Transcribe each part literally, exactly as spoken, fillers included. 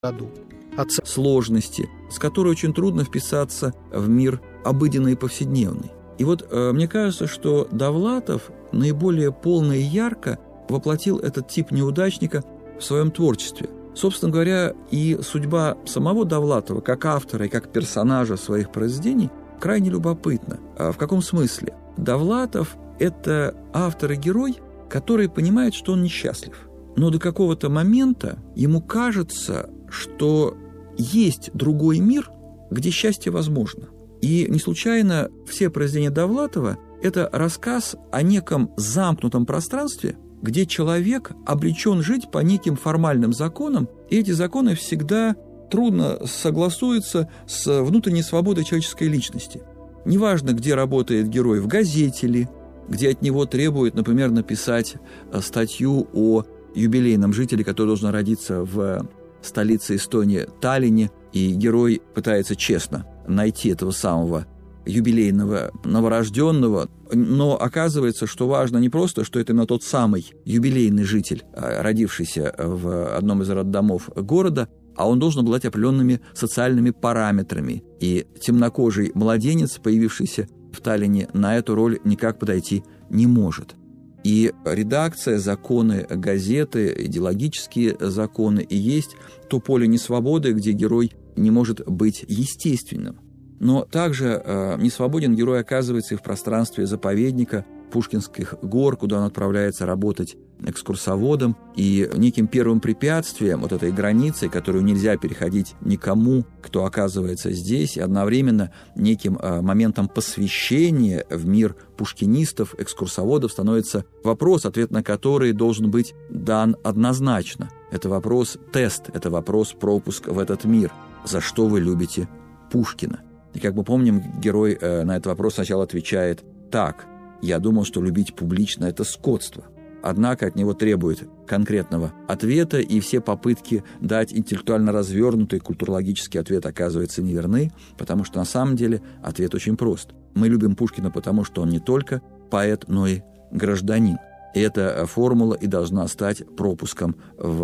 году. От сложности, с которой очень трудно вписаться в мир обыденный и повседневный. И вот э, мне кажется, что Довлатов наиболее полно и ярко воплотил этот тип неудачника в своем творчестве. Собственно говоря, и судьба самого Довлатова, как автора и как персонажа своих произведений, крайне любопытна. А в каком смысле? Довлатов – это автор и герой, который понимает, что он несчастлив. Но до какого-то момента ему кажется, что есть другой мир, где счастье возможно. И не случайно все произведения Довлатова – это рассказ о неком замкнутом пространстве, где человек обречен жить по неким формальным законам, и эти законы всегда трудно согласуются с внутренней свободой человеческой личности. Неважно, где работает герой, в газете ли, где от него требуют, например, написать статью о юбилейном жителе, который должен родиться в столице Эстонии, Таллине, и герой пытается честно найти этого самого юбилейного новорожденного, но оказывается, что важно не просто, что это именно тот самый юбилейный житель, родившийся в одном из роддомов города, а он должен обладать определенными социальными параметрами. И темнокожий младенец, появившийся в Таллине, на эту роль никак подойти не может. И редакция, законы газеты, идеологические законы и есть то поле несвободы, где герой не может быть естественным. Но также э, несвободен герой оказывается и в пространстве заповедника Пушкинских гор, куда он отправляется работать экскурсоводом. И неким первым препятствием, вот этой границей, которую нельзя переходить никому, кто оказывается здесь, и одновременно неким э, моментом посвящения в мир пушкинистов, экскурсоводов, становится вопрос, ответ на который должен быть дан однозначно. Это вопрос-тест, это вопрос-пропуск в этот мир. За что вы любите Пушкина? И, как мы помним, герой э, на этот вопрос сначала отвечает так: «Я думал, что любить публично – это скотство». Однако от него требует конкретного ответа, и все попытки дать интеллектуально развернутый культурологический ответ оказываются неверны, потому что на самом деле ответ очень прост. Мы любим Пушкина, потому что он не только поэт, но и гражданин. И эта формула и должна стать пропуском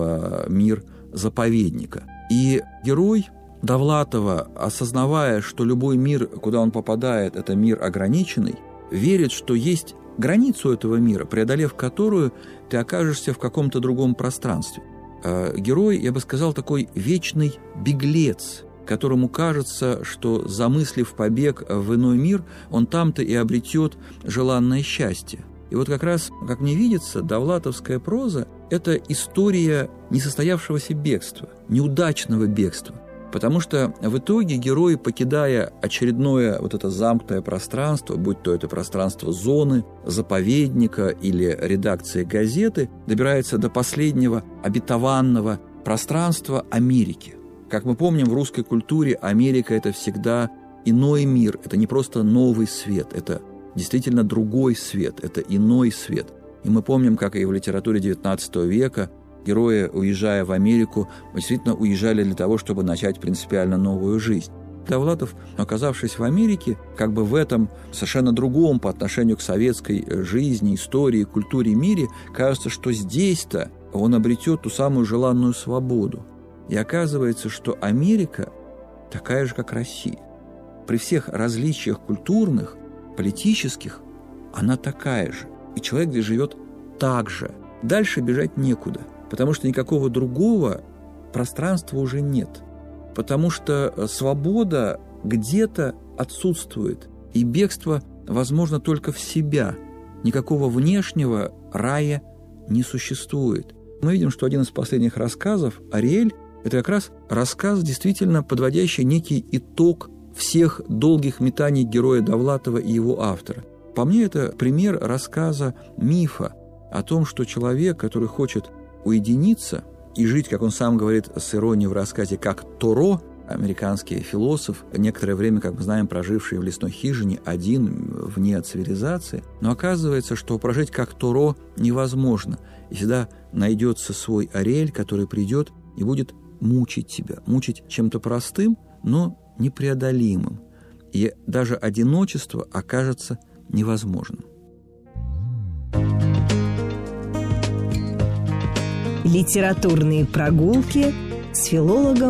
в мир заповедника. И герой Довлатова, осознавая, что любой мир, куда он попадает, это мир ограниченный, верит, что есть границу этого мира, преодолев которую ты окажешься в каком-то другом пространстве. Герой, я бы сказал, такой вечный беглец, которому кажется, что, замыслив побег в иной мир, он там-то и обретет желанное счастье. И вот как раз, как мне видится, довлатовская проза – это история несостоявшегося бегства, неудачного бегства. Потому что в итоге герой, покидая очередное вот это замкнутое пространство, будь то это пространство зоны, заповедника или редакции газеты, добирается до последнего обетованного пространства Америки. Как мы помним, в русской культуре Америка – это всегда иной мир, это не просто новый свет, это действительно другой свет, это иной свет. И мы помним, как и в литературе девятнадцатого века, герои, уезжая в Америку, действительно уезжали для того, чтобы начать принципиально новую жизнь. Довлатов, оказавшись в Америке, как бы в этом совершенно другом по отношению к советской жизни, истории, культуре, мире, кажется, что здесь-то он обретет ту самую желанную свободу. И оказывается, что Америка такая же, как Россия. При всех различиях культурных, политических, она такая же. И человек здесь живет так же. Дальше бежать некуда. Потому что никакого другого пространства уже нет. Потому что свобода где-то отсутствует. И бегство возможно только в себя. Никакого внешнего рая не существует. Мы видим, что один из последних рассказов, «Ариэль», это как раз рассказ, действительно подводящий некий итог всех долгих метаний героя Довлатова и его автора. По мне, это пример рассказа мифа о том, что человек, который хочет уединиться и жить, как он сам говорит с иронией в рассказе, как Торо, американский философ, некоторое время, как мы знаем, проживший в лесной хижине, один, вне от цивилизации. Но оказывается, что прожить как Торо невозможно. И всегда найдется свой Ариэль, который придет и будет мучить тебя. Мучить чем-то простым, но непреодолимым. И даже одиночество окажется невозможным. Литературные прогулки с филологом